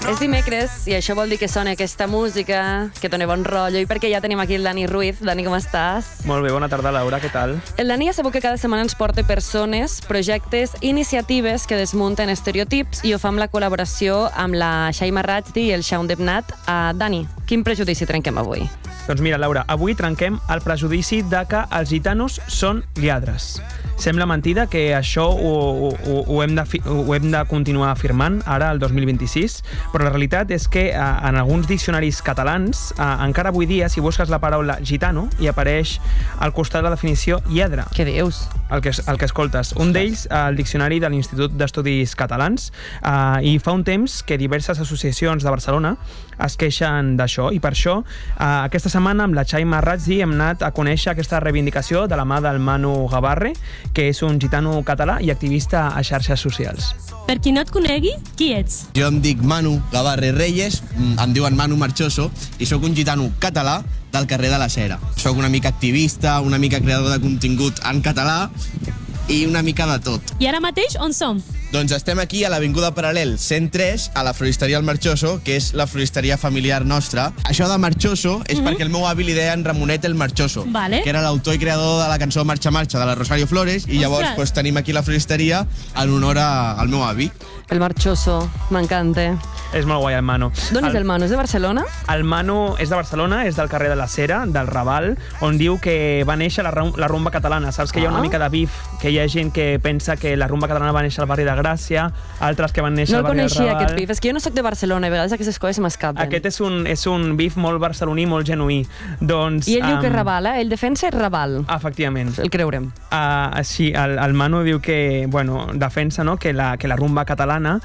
És dimecres i això vol dir que sona aquesta música, que dona bon rotllo, i perquè ja tenim aquí el Dani Ruiz. Dani, com estàs? Molt bé, bona tarda, Laura, què tal? El Dani ja sabeu que cada setmana ens porta persones, projectes, iniciatives que desmunten estereotips i ho fa amb la col·laboració amb la Shaima Rajdi i el Shaun Debnat. Dani, quin prejudici trenquem avui? Doncs mira, Laura, avui trenquem el prejudici de que els gitanos són lladres. Sembla mentida que això ho hem de continuar afirmant ara, el 2026, però la realitat és que en alguns diccionaris catalans, encara avui dia, si busques la paraula gitano, hi apareix al costat la definició lladre. Què dius? El que escoltes. Un d'ells, el diccionari de l'Institut d'Estudis Catalans, i fa un temps que diverses associacions de Barcelona es queixen d'això, i per això aquesta setmana amb la Shaima Rajdi hem anat a conèixer aquesta reivindicació de la mà del Manu Gavarre, que és un gitano català i activista a xarxes socials. Per qui no et conegui, qui ets? Jo em dic Manu Gavarre Reyes, em diuen Manu Marchoso, i sóc un gitano català del carrer de la Cera. Sóc una mica activista, una mica creador de contingut en català i una mica de tot. I ara mateix on som? Doncs estem aquí a l'Avinguda Paral·lel 103, a la floristeria El Marchoso, que és la floristeria familiar nostra. Això de Marchoso és perquè el meu avi li deien Ramonet el Marchoso, Vale. que era l'autor i creador de la cançó Marxa Marxa de la Rosario Flores, i llavors pues, tenim aquí la floristeria en honor al meu avi. El Marchoso, m'encanta. És molt guai, el Manu. D'on és el Manu? És de Barcelona? El Manu és de Barcelona, és del carrer de la Cera, del Raval, on diu que va néixer la rumba catalana. Saps que hi ha una mica de bif, que hi ha gent que pensa que la rumba catalana va néixer al barri de Gràcia, altres que van néixer al barri del Raval. No el coneixia, aquest bif. És que jo no soc de Barcelona, a vegades aquestes coses m'escapen. Aquest és un bif molt barceloní, molt genuí. Doncs, I ell diu que és Raval, ell defensa Raval. Efectivament. El creurem. Sí, el Manu diu que, defensa, no?, que la rumba catalana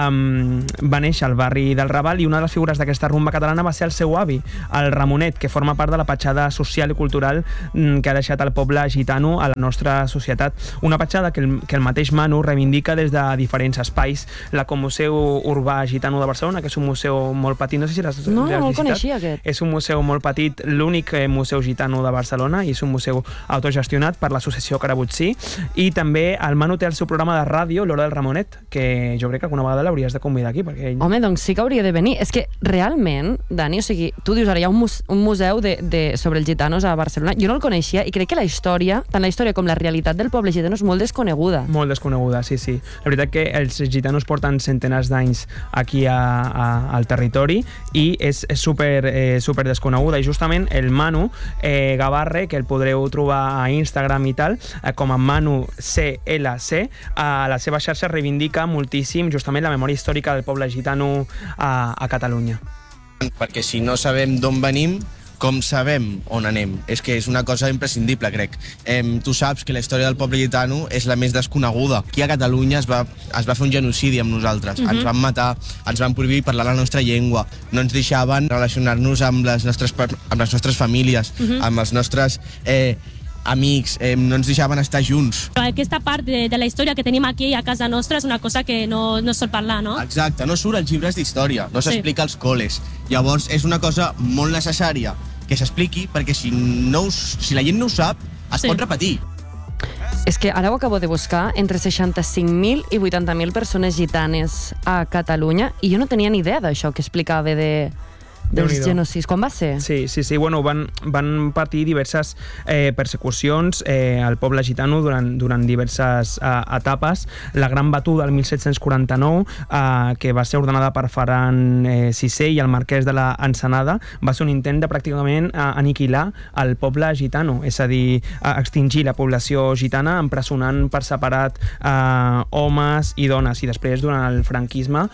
va néixer al barri del Raval, i una de les figures d'aquesta rumba catalana va ser el seu avi, el Ramonet, que forma part de la petjada social i cultural que ha deixat el poble gitano a la nostra societat. Una petjada que el mateix Manu reivindica des de diferents espais, l'Ecomuseu Urbà Gitano de Barcelona, que és un museu molt petit, no sé si l'has visitat. No el coneixia, aquest. És un museu molt petit, l'únic museu gitano de Barcelona, i és un museu autogestionat per l'associació Carabutsí, i també el Manu té el seu programa de ràdio, l'Hora del Ramonet, que jo crec que alguna vegada l'hauries de convidar aquí, perquè ell... Home, doncs sí que hauria de venir. És que realment, Dani, o sigui, tu dius ara hi ha un museu sobre els gitanos a Barcelona. Jo no el coneixia i crec que la història, tant la història com la realitat del poble gitano és molt desconeguda. Molt desconeguda, sí. La veritat que els gitanos porten centenars d'anys aquí al territori i és super desconeguda. I justament el Manu Gavarre, que el podreu trobar a Instagram i tal, com a Manu CLC, a la seva xarxa reivindica moltíssim justament la memòria històrica del poble gitano a Catalunya. Perquè si no sabem d'on venim, com sabem on anem? És que és una cosa imprescindible, crec. Tu saps que la història del poble gitano és la més desconeguda. Aquí a Catalunya es va fer un genocidi amb nosaltres. Ens van matar, ens van prohibir parlar la nostra llengua, no ens deixaven relacionar-nos amb les nostres famílies, amb els nostres amics, no ens deixaven estar junts. Però aquesta part de la història que tenim aquí a casa nostra és una cosa que no sol parlar, no? Exacte, no surt als llibres d'història, no s'explica als col·les. Llavors és una cosa molt necessària que s'expliqui, perquè si la gent no ho sap, es pot repetir. És que ara ho acabo de buscar, entre 65.000 i 80.000 persones gitanes a Catalunya, i jo no tenia ni idea d'això que explicava dels genocidis. Quan va ser? Sí. Bueno, van patir diverses persecucions al poble gitano durant diverses etapes. La Gran Batuda del 1749, que va ser ordenada per Ferran VI i el marquès de la Ensenada, va ser un intent de pràcticament aniquilar el poble gitano, és a dir, extingir la població gitana empresonant per separat homes i dones. I després, durant el franquisme,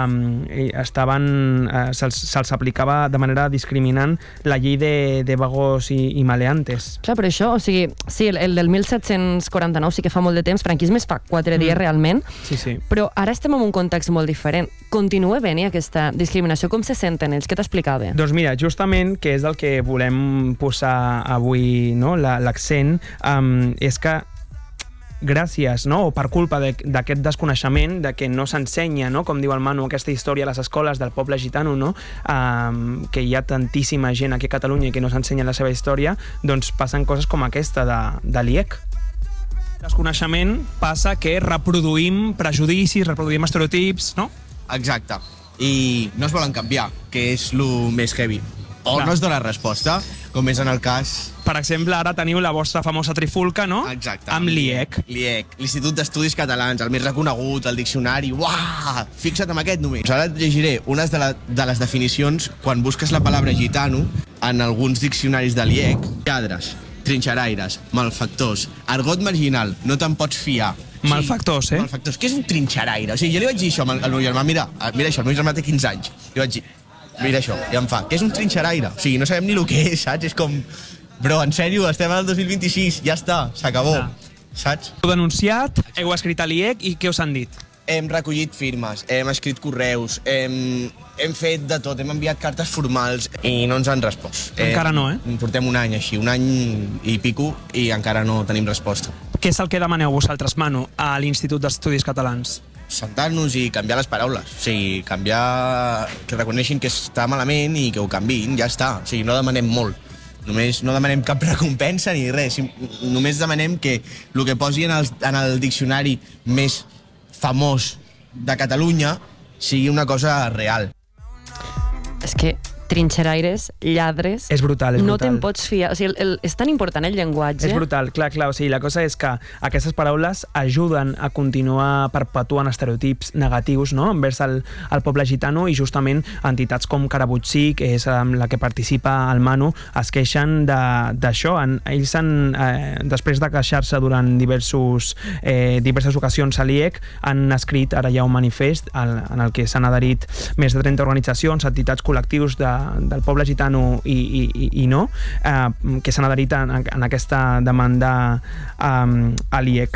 se'ls aplicava de manera discriminant la llei de vagos i maleantes. Clar, però això, o sigui, sí, el del 1749 sí que fa molt de temps, franquisme es fa 4 dies realment, Sí. Però ara estem en un context molt diferent. Continua venir aquesta discriminació? Com se senten ells? Què t'explicava? Doncs mira, justament, que és el que volem posar avui, no, l'accent, és que gràcies, no, o per culpa d'aquest desconeixement, de que no s'ensenya, no, com diu el Manu, aquesta història a les escoles del poble gitano, no, que hi ha tantíssima gent aquí a Catalunya i que no s'ensenya la seva història, doncs passen coses com aquesta de l'IEC. Desconeixement passa que reproduïm prejudicis, reproduïm estereotips, no? Exacte. i no es volen canviar, que és el més heavy. O Clar. no es dona resposta, com és en el cas... Per exemple, ara teniu la vostra famosa trifulca, no? Exacte. Amb l'IEC. L'IEC, l'Institut d'Estudis Catalans, el més reconegut, el diccionari... Uah! Fixa't en aquest només. Ara et llegiré unes de les definicions quan busques la paraula gitano en alguns diccionaris de l'IEC. Lladres, trinxeraires, malfactors, argot marginal, no te'n pots fiar. Malfactors, eh? Malfactors. Què és un trinxeraire? O sigui, jo li vaig dir això al meu germà, mira això, el meu germà té 15 anys. Li vaig dir, mira això, i em fa, què és un trinxeraire? O sigui, no sabem ni el que és, saps? És com, bro, en sèrio, estem al 2026, ja està, s'acabó, saps? Heu denunciat, heu escrit a l'IEC i què us han dit? Hem recollit firmes, hem escrit correus, hem fet de tot, hem enviat cartes formals i no ens han respost. Encara no, eh? Portem un any així, un any i pico, i encara no tenim resposta. Què és el que demaneu vosaltres, Manu, a l'Institut d'Estudis Catalans? Sentar-nos i canviar les paraules. O sigui, canviar... que reconeixin que està malament i que ho canviïn, ja està. O sigui, no demanem molt. Només no demanem cap recompensa ni res. Només demanem que el que posi en el diccionari més famós de Catalunya sigui una cosa real. És que trinxeraires, lladres... És brutal, és no brutal. te'n pots fiar. O sigui, és tan important el llenguatge. És brutal, clar. O sigui, la cosa és que aquestes paraules ajuden a continuar perpetuant estereotips negatius, no?, envers el poble gitano, i justament entitats com Carabutxí, que és la que participa el Manu, es queixen d'això. Ells després de queixar-se durant diverses ocasions a l'IEC, han escrit ara ja un manifest en el que s'han adherit més de 30 organitzacions, entitats, col·lectius del poble gitano i no, que s'han adherit en aquesta demanda a l'IEC.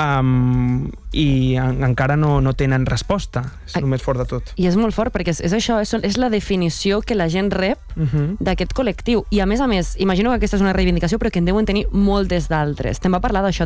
I encara no tenen resposta. És el més fort de tot. I és molt fort, perquè és això, és la definició que la gent rep d'aquest col·lectiu. I a més, imagino que aquesta és una reivindicació, però que en deuen tenir moltes d'altres. Te'n va parlar d'això